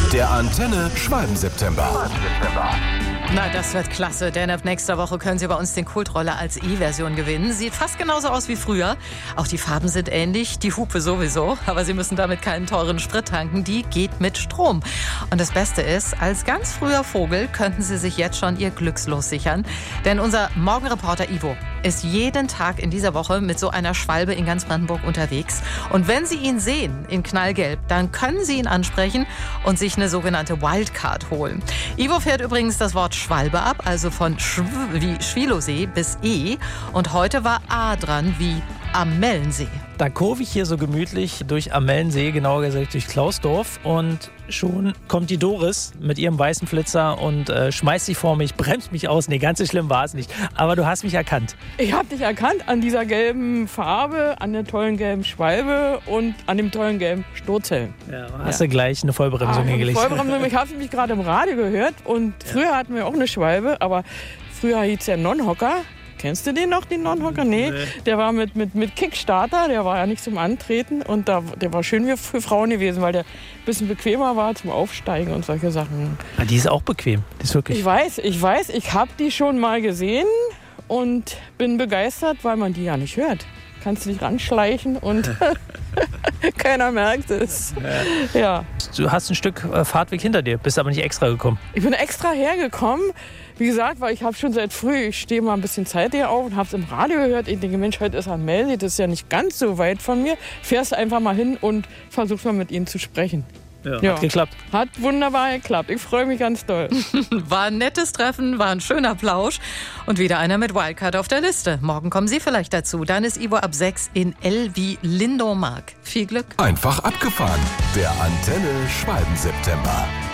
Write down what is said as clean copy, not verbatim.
Der Antenne Schwalben-September. Na, das wird klasse, denn ab nächster Woche können Sie bei uns den Kultroller als E-Version gewinnen. Sieht fast genauso aus wie früher. Auch die Farben sind ähnlich, die Hupe sowieso. Aber Sie müssen damit keinen teuren Sprit tanken, die geht mit Strom. Und das Beste ist, als ganz früher Vogel könnten Sie sich jetzt schon Ihr Glückslos sichern. Denn unser Morgenreporter Ivo ist jeden Tag in dieser Woche mit so einer Schwalbe in ganz Brandenburg unterwegs. Und wenn Sie ihn sehen, in knallgelb, dann können Sie ihn ansprechen und sich eine sogenannte Wildcard holen. Ivo fährt übrigens das Wort Schwalbe ab, also von wie Schwilosee bis E. Und heute war A dran wie Amellensee. Da kurve ich hier so gemütlich durch Amellensee, genauer gesagt durch Klausdorf. Und schon kommt die Doris mit ihrem weißen Flitzer und schmeißt sich vor mich, bremst mich aus. Nee, ganz so schlimm war es nicht. Aber du hast mich erkannt. Ich habe dich erkannt an dieser gelben Farbe, an der tollen gelben Schwalbe und an dem tollen gelben Sturzhelm. Ja, hast du gleich eine Vollbremsung hingelegt. Vollbremsung, ich habe mich gerade im Radio gehört und früher hatten wir auch eine Schwalbe, aber früher hieß der Non-Hocker. Kennst du den noch, den Non-Hocker? Nee. Der war mit Kickstarter, der war ja nicht zum Antreten und der war schön für Frauen gewesen, weil der ein bisschen bequemer war zum Aufsteigen und solche Sachen. Ja, die ist auch bequem, die ist wirklich. Ich weiß, ich habe die schon mal gesehen und bin begeistert, weil man die ja nicht hört. Kannst du dich ranschleichen und keiner merkt es. Ja. Du hast ein Stück Fahrtweg hinter dir, bist aber nicht extra gekommen. Ich bin extra hergekommen, wie gesagt, weil ich habe schon seit früh, ich stehe mal ein bisschen Zeit hier auf und habe es im Radio gehört. Ich denke, Mensch, heute ist Amellensee, das ist ja nicht ganz so weit von mir. Fährst einfach mal hin und versuchst mal mit ihnen zu sprechen. Ja, hat geklappt. Hat wunderbar geklappt. Ich freue mich ganz doll. War ein nettes Treffen, war ein schöner Plausch. Und wieder einer mit Wildcard auf der Liste. Morgen kommen Sie vielleicht dazu. Dann ist Ivo ab 6 in L wie Lindomark. Viel Glück. Einfach abgefahren. Der Antenne Schwalben-September.